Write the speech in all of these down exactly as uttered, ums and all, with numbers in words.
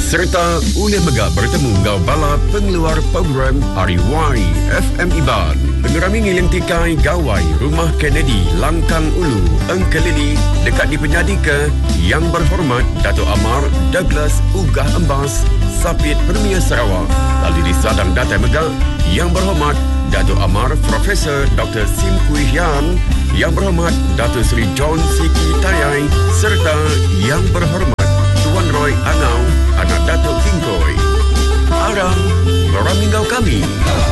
serta ulih megak bertemu ngau bala pengeluar program Hari Wari F M Iban. Pengerami ngiling tikai gawai Rumah Kennedy Langkang Ulu Engkelili dekat di penyadika Yang Berhormat Dato' Amar Douglas Ugah Embas Sapit Premier Sarawak. Lalu di Sadang Datai Megak Yang Berhormat Dato' Amar Profesor Doktor Sim Kui Hian, Yang Berhormat Dato' Seri John Siki Tayai serta Yang Berhormat Tuan Roy Anau anak Dato' Kingkoi. Arang Meramingau kami.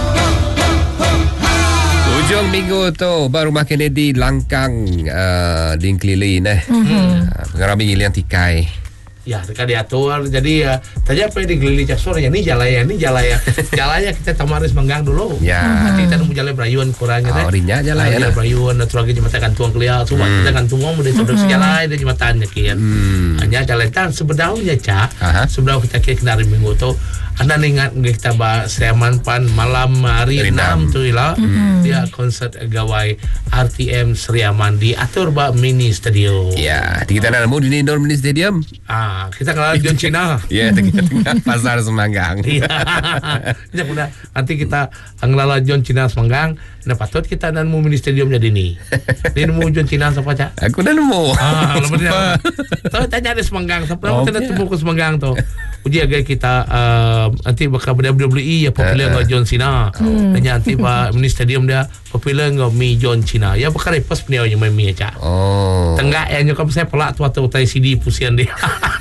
Hujung minggu tu baru Rumah Kennedy Langkang uh, di Kelilin eh. Mm-hmm. Uh, pengarami ngiliang tikai. Ya, dekat diatur. Jadi uh, tadi apa yang digelili jasur ya ni jalaya ni jalaya. Jalaya kita tamaris menggang dulu. Ya. Nanti kita nemu jalaya berayun kurangnya teh. Oh, rinya jalaya. Jalaya berayun atau lagi jembatan gantuang kelia. Semua hmm. kita gantuang mudi produksi jalaya dan jembatannya kian. Hmm. Hanya jalaya tan sebedaunya cak. Sebedau kita kian kenari minggu tu. Anda ingat kita bah Seriaman Pan malam hari enam tu ialah mm-hmm. dia konsert gawai R T M Seriaman diatur bah mini studio. Ya, kita nak nemu di indoor mini stadium. Ah, kita kenal John Cina. Ya, kita tengah pasar Semanggang. Iya. Ya, sudah nanti kita ngelala John Cina Semanggang. Nah, patut kita nak nemu mini stadium jadi ni. Dia nemu John Cina siapa cak? Aku dah nemu. Ah, lepas dia. Tahu tanya ada Semanggang, siapa oh, kita temu ke Semanggang tu. Uji agak kita uh, nanti bakal W W E ya popular uh, uh. John Cena. Hmm. Dan nanti pak mini stadium dia popular ngau mi John Cena. Ya bakal repas punya yang main mi aja. Oh. Tengah yang nyokap saya pelak tu atau utai C D pusian dia.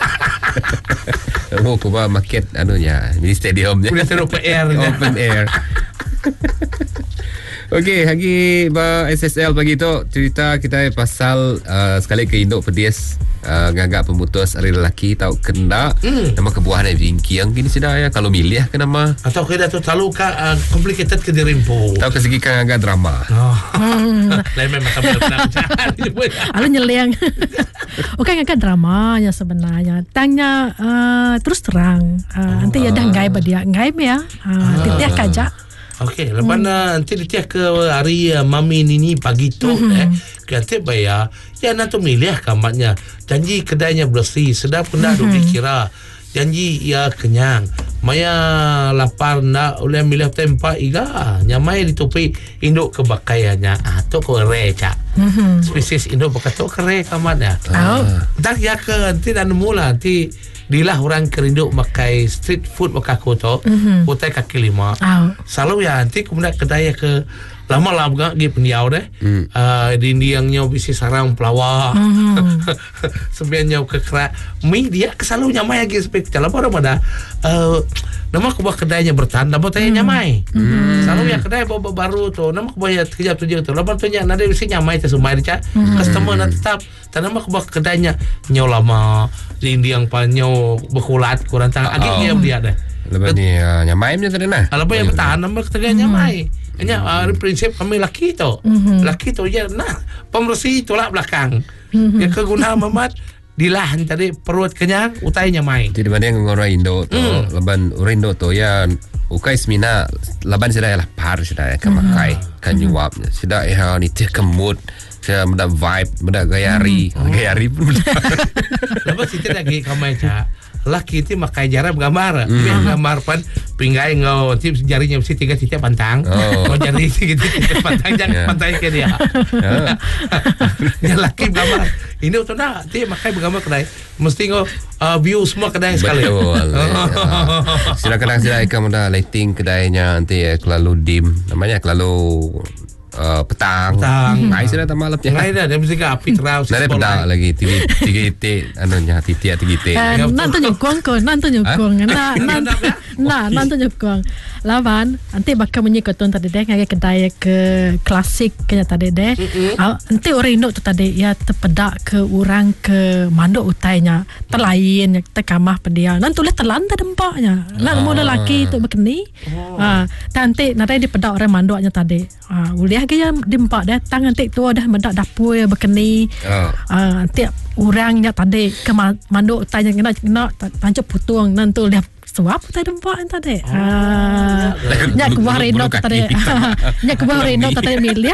Oh, kuba market anunya mini stadium je. Punya open air. Open air. Okey, lagi ba S S L pagi tu cerita kita pasal uh, sekali ke induk pedis uh, ngagak pemutus hari lelaki tahu kena mm. nama kebuahan yang ringkiang gini sudah ya kalau milih ke nama atau kita tu terlalu ka, uh, complicated ke dirimpo tahu ke segi kan agak drama. Oh. Lain memang tak benar. Alu nyeliang. Okey agak drama ya sebenarnya. Tanya uh, terus terang. Uh, oh, nanti ya dah ngai badia ngai ya. Uh, Titiah kajak. Okey, lepas hmm. nanti dia ke hari uh, mami nini pagi tu mm-hmm. eh kata bayar ya nanti milih kamatnya janji kedainya bersih sedap kena mm-hmm. dikira janji ia kenyang maya lapar nak oleh milih tempat iga nyamai ditupi induk kebakaiannya atau kore cak mm-hmm. spesies induk bakato kere kamatnya oh. Tak ya ke nanti dan mula nanti dilah orang kerinduk makai street food makaku tu mm-hmm. utai kaki lima oh. Selalu ya nanti kemudian kedai ke lama-lama gak pergi pendiau deh mm. uh, di indiangnya bisi sarang pelawak mm-hmm. sebenarnya ke kerak mi dia kesalalu nyamai lagi spek jalan pada pada uh, nama kubah kedainya bertahan nama tanya nyamai mm. Selalu ya kedai bawa baru tu nama kubah ya kejap tujuh tu lepas tu nya nada bisi nyamai tu semai dia mm. Customer nak tetap dan nama kubah kedainya nyau lama di indiang panyo berkulat kurang tangan lagi dia dia deh lepas ni uh, nyamai punya tadi nah lepas yang bertahan nama kedai nyamai hanya uh, prinsip kami laki tu mm-hmm. Laki tu ya nah pembersih itulah belakang mm-hmm. Yang kegunaan mamat dilahan tadi perut kenyang utai nyamai jadi mana yang ngorang Indo tu mm. Leban orang Indo tu ya ukai semina laban sudah lah par sudah ya kemakai mm-hmm. Kan jawab sudah ya ni teh kemut saya mendak vibe mendak gayari mm. Gayari pun lepas itu lagi kamai cak laki itu makai jarang gambar mm. Gambar pan pinggai ngau tip jarinya mesti tiga titik pantang oh. Ngau jari tiga titik pantang jangan yeah. Pantai ke dia yeah. Yang laki gambar ini tu nak tip makai gambar kedai mesti ngau uh, view semua kedai sekali betul sila kadang sila ikan muda lighting kedainya nanti ya kelalu dim namanya kelalu Uh, petang, petang. Ngai sudah tak malam je. Ngai dah, dia mesti ke api terus. Nai petang lagi, tiga tiga titik, anunya titik tiga titik. Nanti nyukong ko, nanti nyukong, na, na, na, nanti nyukong. Lawan, nanti bakal menyikutun tadi deh, ngai kedai ke klasik kena tadi deh. Nanti orang Indo tu tadi ya terpedak ke orang ke manduk utainya, terlain, terkamah pendia. Nanti boleh terlanta dempaknya. Nak mula lelaki tu berkeni. Nanti nanti dipedak orang manduknya tadi. Boleh kaya dimpak dah tangan tik tua dah mendak dapur berkeni oh. uh, tiap orangnya tadi ke manduk tanya kena kena tancap putung nanti lihat suap tadi dempak tadi. Ah. Nya ke bawah Reno tadi. Nya ke bawah Reno tadi milih.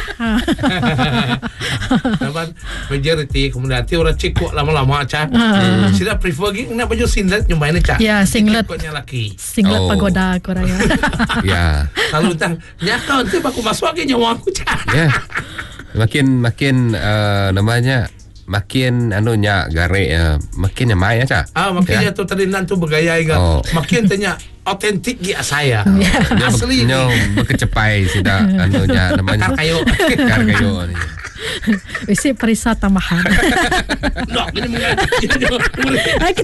Laban majority kemudian nanti orang cekuk lama-lama Cah. Sila prefer lagi nak baju singlet nyobain Cah. Ya, singlet. Cekuknya laki. Singlet Oh. pagoda korang ya. Ya. Kalau tang nyakau nanti aku masuk lagi nyawa aku Cah. Ya. Makin makin uh, namanya makin anunya garek uh, makin nyamai aja. Ah, makanya tu tadi nan tu bergaya juga. Oh. Makin tanya autentik dia saya. Nya Asli. nya berkecepai sudah anunya namanya Kayu. kar kayu ni. Isi perisa tambahan. Nak ini mengatakan.